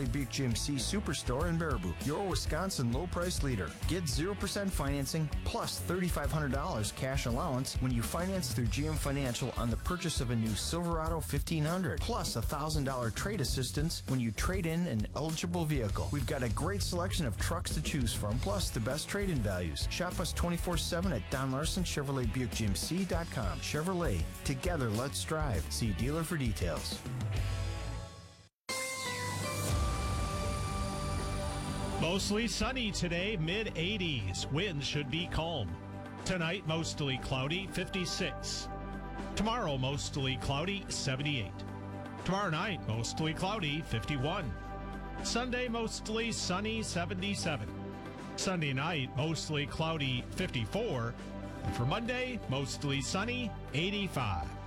Chevrolet Buick GMC Superstore in Baraboo, your Wisconsin low price leader. Get 0% financing plus $3,500 cash allowance when you finance through GM Financial on the purchase of a new Silverado 1500, plus $1,000 trade assistance when you trade in an eligible vehicle. We've got a great selection of trucks to choose from, plus the best trade-in values. Shop us 24/7 at Don Larson Chevrolet Buick GMC.com. Chevrolet, together let's drive. See dealer for details. Mostly sunny today, mid-80s. Winds should be calm. Tonight, mostly cloudy, 56. Tomorrow, mostly cloudy, 78. Tomorrow night, mostly cloudy, 51. Sunday, mostly sunny, 77. Sunday night, mostly cloudy, 54. And for Monday, mostly sunny, 85.